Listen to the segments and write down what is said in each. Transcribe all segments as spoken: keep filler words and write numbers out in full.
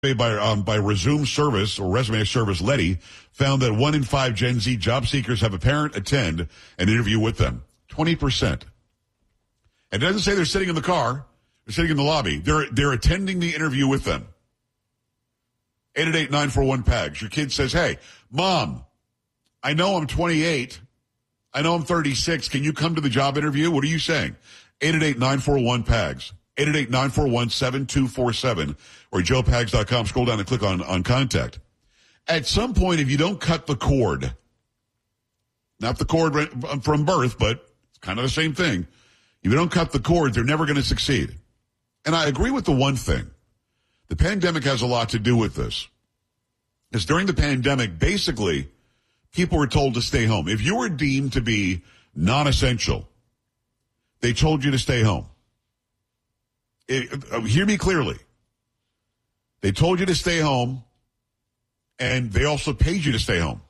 by um, by Resume Service or Resume Service Letty found that one in five Gen Z job seekers have a parent attend an interview with them. twenty percent. And it doesn't say they're sitting in the car. They're sitting in the lobby. They're they're attending the interview with them. eight eight eight, nine four one, P A G S. Your kid says, hey, Mom, I know I'm twenty-eight. I know I'm thirty-six. Can you come to the job interview? What are you saying? eight eight eight, nine four one, P A G S. eight eight eight, nine four one, seven two four seven or joe pags dot com. Scroll down and click on, on contact. At some point, if you don't cut the cord, not the cord from birth, but it's kind of the same thing. If you don't cut the cord, they're never going to succeed. And I agree with the one thing. The pandemic has a lot to do with this. Because during the pandemic, basically, people were told to stay home. If you were deemed to be non-essential, they told you to stay home. It, uh, hear me clearly. They told you to stay home, and they also paid you to stay home.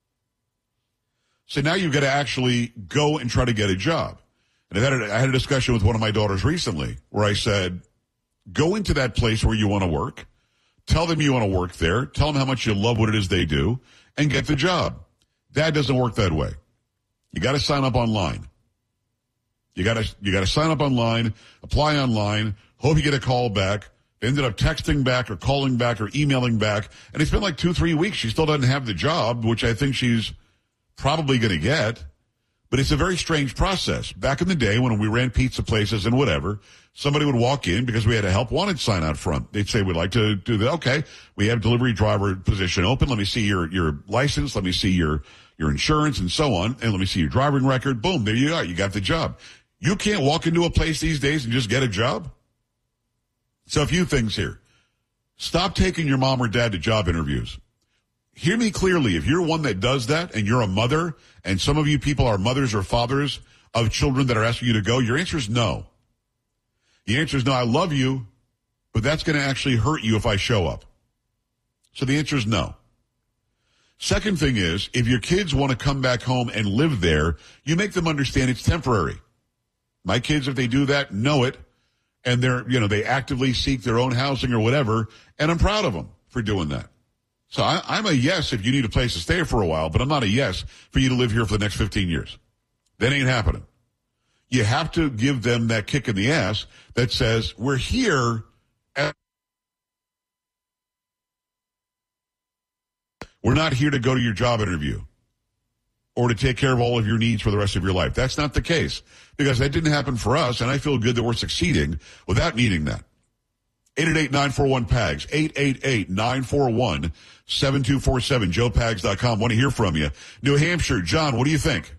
So now you've got to actually go and try to get a job. And I had a, I had a discussion with one of my daughters recently where I said, go into that place where you want to work. Tell them you want to work there. Tell them how much you love what it is they do and get the job. That doesn't work that way. You got to sign up online. You got to, you got to sign up online, apply online, hope you get a call back. They ended up texting back or calling back or emailing back. And it's been like two, three weeks. She still doesn't have the job, which I think she's probably going to get. But it's a very strange process. Back in the day when we ran pizza places and whatever, somebody would walk in because we had a help wanted sign out front. They'd say, we'd like to do that. Okay, we have delivery driver position open. Let me see your, your license. Let me see your, your insurance and so on. And let me see your driving record. Boom, there you are. You got the job. You can't walk into a place these days and just get a job. So a few things here. Stop taking your mom or dad to job interviews. Hear me clearly. If you're one that does that and you're a mother, and some of you people are mothers or fathers of children that are asking you to go, your answer is no. The answer is no, I love you, but that's going to actually hurt you if I show up. So the answer is no. Second thing is, if your kids want to come back home and live there, you make them understand it's temporary. My kids, if they do that, know it, and they're, you know, they actively seek their own housing or whatever, and I'm proud of them for doing that. So I, I'm a yes if you need a place to stay for a while, but I'm not a yes for you to live here for the next fifteen years. That ain't happening. You have to give them that kick in the ass that says, we're here. At- we're not here to go to your job interview or to take care of all of your needs for the rest of your life. That's not the case, because that didn't happen for us, and I feel good that we're succeeding without needing that. eight eight eight, nine four one, P A G S, eight eight eight, nine four one, seven two four seven, joe pags dot com. Want to hear from you. New Hampshire, John, what do you think?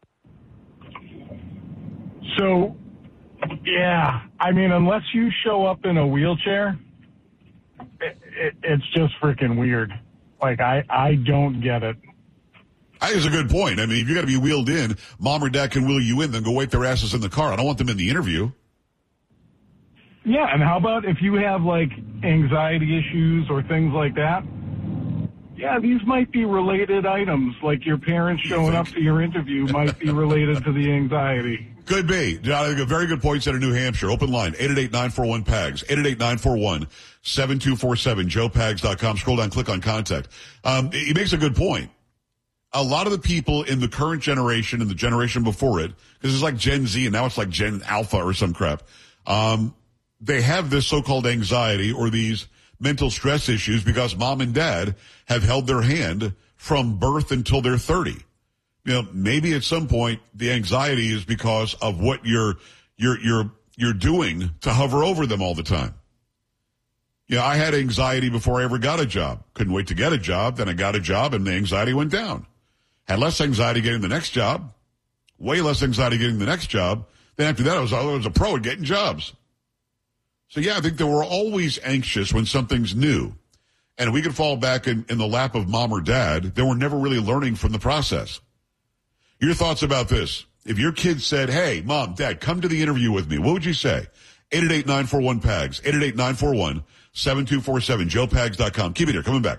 So, yeah, I mean, unless you show up in a wheelchair, it, it, it's just freaking weird. Like, I, I don't get it. That is a good point. I mean, if you got to be wheeled in, mom or dad can wheel you in, then go wait their asses in the car. I don't want them in the interview. Yeah, and how about if you have, like, anxiety issues or things like that? Yeah, these might be related items. Like your parents showing up to your interview might be related to the anxiety. Could be. John, I think a very good point out of New Hampshire. Open line, eight eight eight, nine four one, P A G S, eight eight eight, nine four one, seven two four seven, joe pags dot com. Scroll down, click on contact. Um, he makes a good point. A lot of the people in the current generation and the generation before it, because it's like Gen Z and now it's like Gen Alpha or some crap, um, they have this so-called anxiety or these mental stress issues because mom and dad have held their hand from birth until they're thirty. You know, maybe at some point the anxiety is because of what you're, you're, you're, you're doing to hover over them all the time. You know, I had anxiety before I ever got a job. Couldn't wait to get a job. Then I got a job and the anxiety went down. Had less anxiety getting the next job, way less anxiety getting the next job. Then after that, I was, I was a pro at getting jobs. So yeah, I think that we're always anxious when something's new. And we could fall back in, in the lap of mom or dad, then we're never really learning from the process. Your thoughts about this? If your kid said, hey, mom, dad, come to the interview with me, what would you say? eight eight eight, nine four one, P A G S, eight eight eight, nine four one, seven two four seven, joe pags dot com. Keep it here. Coming back.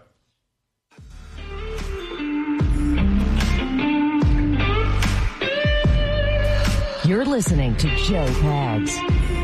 You're listening to Joe Pags.